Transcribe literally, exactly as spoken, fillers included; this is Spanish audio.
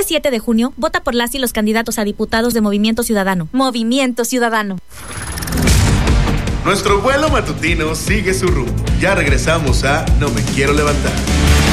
siete de junio, vota por las y los candidatos a diputados de Movimiento Ciudadano. Movimiento Ciudadano. Nuestro vuelo matutino sigue su rumbo. Ya regresamos a No Me Quiero Levantar.